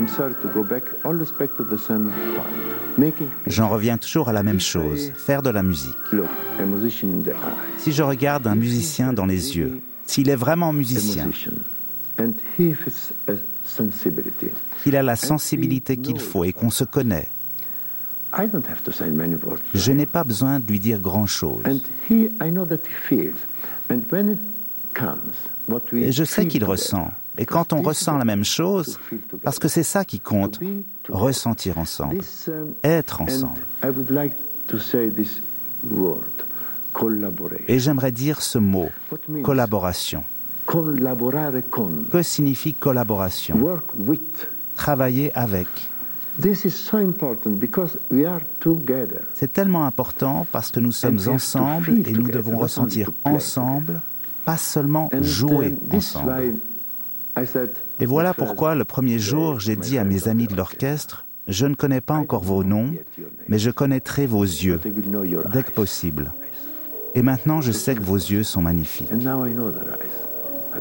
J'en reviens toujours à la même chose, faire de la musique. Si je regarde un musicien dans les yeux, s'il est vraiment musicien, qu'il a la sensibilité qu'il faut et qu'on se connaît, je n'ai pas besoin de lui dire grand-chose. Et je sais qu'il ressent. Et quand on ressent la même chose, parce que c'est ça qui compte, ressentir ensemble, être ensemble. Et j'aimerais dire ce mot, collaboration. Que signifie collaboration? Travailler avec. C'est tellement important parce que nous sommes ensemble et nous devons ressentir ensemble, pas seulement jouer ensemble. Et voilà pourquoi le premier jour, j'ai dit à mes amis de l'orchestre, « Je ne connais pas encore vos noms, mais je connaîtrai vos yeux, dès que possible. Et maintenant, je sais que vos yeux sont magnifiques. »